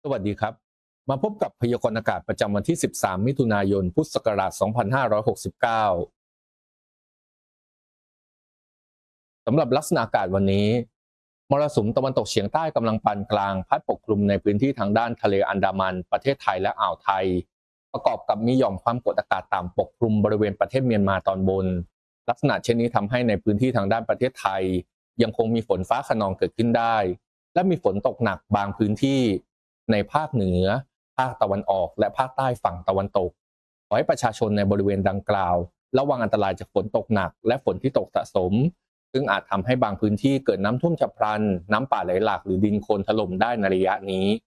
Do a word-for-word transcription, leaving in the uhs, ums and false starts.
สวัสดีครับมาพบกับพยากรณ์อากาศประจำวันที่ สิบสาม มิถุนายน พุทธศักราช สองพันห้าร้อยหกสิบเก้า สำหรับลักษณะอากาศวันนี้มรสุมตะวันตกเฉียงใต้กำลังปานกลางพัดปกคลุมในพื้นที่ทางด้านทะเลอันดามันประเทศไทยและอ่าวไทยประกอบกับมีหย่อมความกดอากาศต่ำปกคลุมบริเวณประเทศเมียนมาตอนบนลักษณะเช่นนี้ทำให้ในพื้นที่ทางด้านประเทศไทยยังคงมีฝนฟ้าคะนองเกิดขึ้นได้และมีฝนตกหนักบางพื้นที่ในภาคเหนือภาคตะวันออกและภาคใต้ฝั่งตะวันตกขอให้ประชาชนในบริเวณดังกล่าวระวังอันตรายจากฝนตกหนักและฝนที่ตกสะสมซึ่งอาจทำให้บางพื้นที่เกิดน้ำท่วมฉับพลันน้ำป่าไหลหลากหรือดินโคลนถล่มได้ในระยะนี้